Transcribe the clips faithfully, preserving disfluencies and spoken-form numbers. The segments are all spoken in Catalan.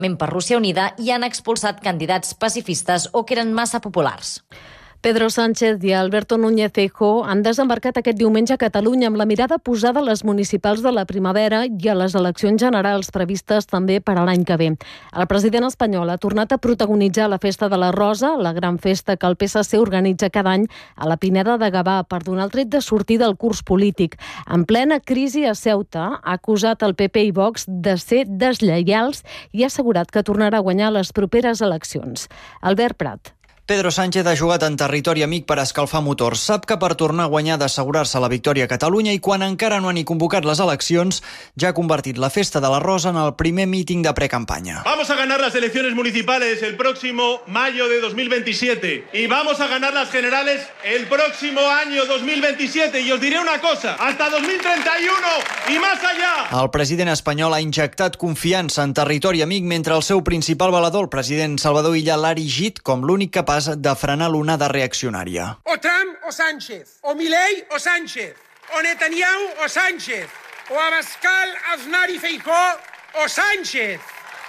per Rússia Unida i han expulsat candidats pacifistes o que eren massa populars. Pedro Sánchez i Alberto Núñez Feijóo han desembarcat aquest diumenge a Catalunya amb la mirada posada a les municipals de la primavera i a les eleccions generals previstes també per a l'any que ve. El president espanyol ha tornat a protagonitzar la Festa de la Rosa, la gran festa que el P S C organitza cada any a la Pineda de Gavà per donar el tret de sortida al curs polític. En plena crisi a Ceuta, ha acusat el P P i Vox de ser deslleials i ha assegurat que tornarà a guanyar les properes eleccions. Albert Prat. Pedro Sánchez ha jugat en territori amic per escalfar motors. Sap que per tornar a guanyar ha d'assegurar-se la victòria a Catalunya i quan encara no han ni convocat les eleccions ja ha convertit la Festa de la Rosa en el primer míting de precampaña. Vamos a ganar las elecciones municipales el próximo mayo de dos mil veintisiete y vamos a ganar las generales el próximo año dos mil veintisiete y os diré una cosa, hasta dos mil treinta y uno y más allá. El president espanyol ha injectat confiança en territori amic mentre el seu principal valedor, el president Salvador Illa, l'ha erigit com l'únic capaç de frenar l'onada reaccionària. O Trump o Sánchez, o Milei o Sánchez, o Netanyahu o Sánchez, o Abascal, Aznar y Feijóo o Sánchez.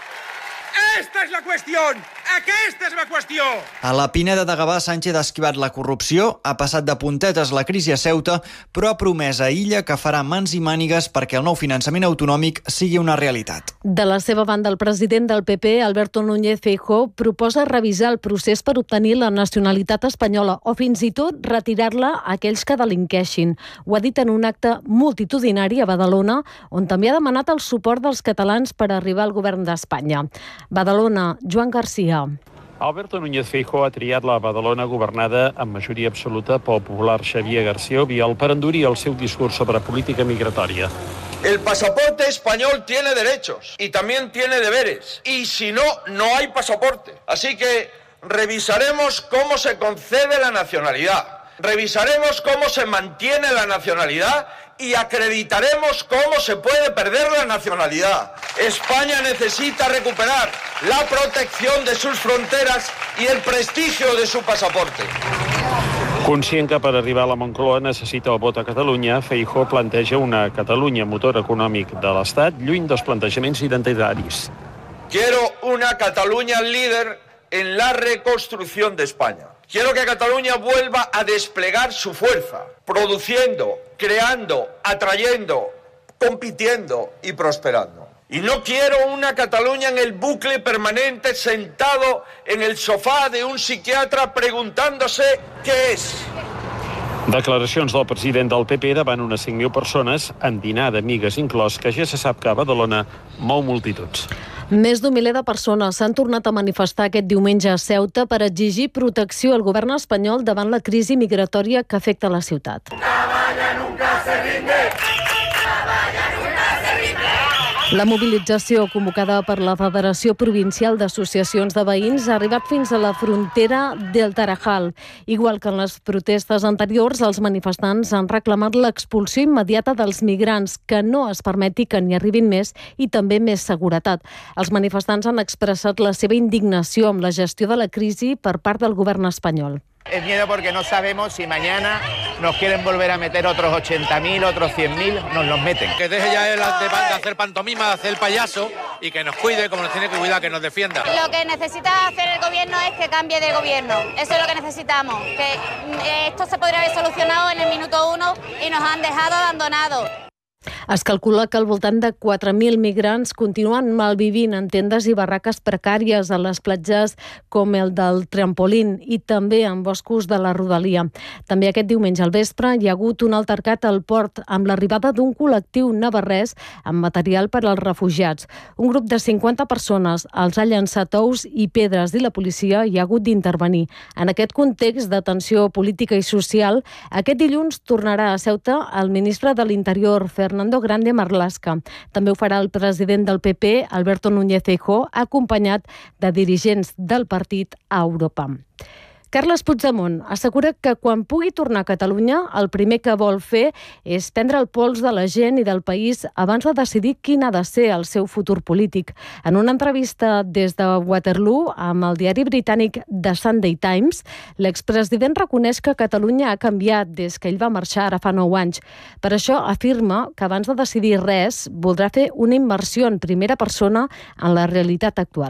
Esta és la qüestió! Aquesta és la qüestió! A la Pineda de Gavà, Sánchez ha esquivat la corrupció, ha passat de puntetes la crisi a Ceuta, però ha promès a Illa que farà mans i mànigues perquè el nou finançament autonòmic sigui una realitat. De la seva banda, el president del P P, Alberto Núñez Feijóo, proposa revisar el procés per obtenir la nacionalitat espanyola o fins i tot retirar-la a aquells que delinqueixin. Ho ha dit en un acte multitudinari a Badalona, on també ha demanat el suport dels catalans per arribar al govern d'Espanya. Badalona, Joan Garcia. Alberto Núñez Feijóo ha triat la Badalona governada amb majoria absoluta pel popular Xavier García Albiol per endurir el seu discurs sobre política migratòria. El pasaporte español tiene derechos y también tiene deberes. Y si no, no hay pasaporte. Así que revisaremos cómo se concede la nacionalidad. Revisaremos cómo se mantiene la nacionalidad y acreditaremos cómo se puede perder la nacionalidad. España necesita recuperar la protección de sus fronteras y el prestigio de su pasaporte. Conscient que per arribar a la Moncloa necessita el vot a Catalunya, Feijóo planteja una Catalunya motor econòmic de l'Estat lluny dels plantejaments identitaris. Quiero una Cataluña líder en la reconstrucción de España. Quiero que Cataluña vuelva a desplegar su fuerza, produciendo, creando, atrayendo, compitiendo y prosperando. Y no quiero una Cataluña en el bucle permanente sentado en el sofá de un psiquiatra preguntándose qué es. Declaracions del president del P P davant unes cinc mil persones, en dinar d'amigues inclòs, que ja se sap que a Badalona mou multituds. Més d'un miler de persones s'han tornat a manifestar aquest diumenge a Ceuta per exigir protecció al govern espanyol davant la crisi migratòria que afecta la ciutat. Caballa nunca se rinde! La mobilització convocada per la Federació Provincial d'Associacions de Veïns ha arribat fins a la frontera del Tarajal. Igual que en les protestes anteriors, els manifestants han reclamat l'expulsió immediata dels migrants, que no es permeti que n'hi arribin més i també més seguretat. Els manifestants han expressat la seva indignació amb la gestió de la crisi per part del govern espanyol. Es miedo porque no sabemos si mañana nos quieren volver a meter otros ochenta mil, otros cien mil, nos los meten. Que deje ya de, de hacer pantomima, de hacer el payaso y que nos cuide como nos tiene que cuidar, que nos defienda. Lo que necesita hacer el gobierno es que cambie de gobierno. Eso es lo que necesitamos. Que eh, esto se podría haber solucionado en el minuto uno y nos han dejado abandonados. Es calcula que al voltant de quatre mil migrants continuen malvivint en tendes i barraques precàries a les platges com el del Trampolín i també en boscos de la Rodalia. També aquest diumenge al vespre hi ha hagut un altercat al port amb l'arribada d'un col·lectiu navarrès amb material per als refugiats. Un grup de cinquanta persones els ha llançat ous i pedres i la policia hi ha hagut d'intervenir. En aquest context de tensió política i social, aquest dilluns tornarà a Ceuta el ministre de l'Interior, Fernando Grande Marlaska. També ho farà el president del P P, Alberto Núñez Feijóo, acompanyat de dirigents del partit a Europa. Carles Puigdemont assegura que quan pugui tornar a Catalunya el primer que vol fer és prendre el pols de la gent i del país abans de decidir quin ha de ser el seu futur polític. En una entrevista des de Waterloo amb el diari britànic The Sunday Times, l'expresident reconeix que Catalunya ha canviat des que ell va marxar ara fa nou anys. Per això afirma que abans de decidir res voldrà fer una immersió en primera persona en la realitat actual.